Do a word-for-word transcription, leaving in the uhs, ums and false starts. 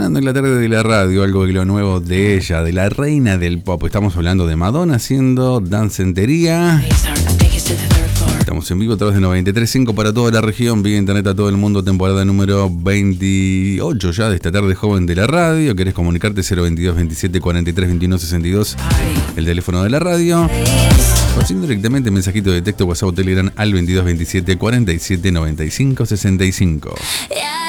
sonando en la tarde de la radio algo de lo nuevo de ella, de la reina del pop. Estamos hablando de Madonna haciendo Dancentería. Estamos en vivo a través de noventa y tres punto cinco para toda la región, vía internet a todo el mundo, temporada número veintiocho ya de esta tarde joven de la radio. ¿Querés comunicarte? Cero veintidós veintisiete cuarenta y tres veintiuno sesenta y dos, el teléfono de la radio. O sin directamente mensajito de texto, WhatsApp o Telegram al veintidós veintisiete cuarenta y siete noventa y cinco sesenta y cinco.